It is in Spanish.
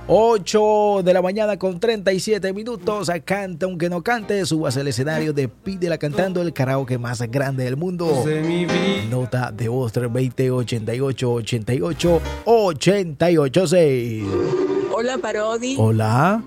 8 de la mañana con 37 minutos. Canta aunque no cante. Subas al escenario de Pídela Cantando, el karaoke más grande del mundo. Nota de voz 320 88 88 88 6. Hola, Parodi. Hola.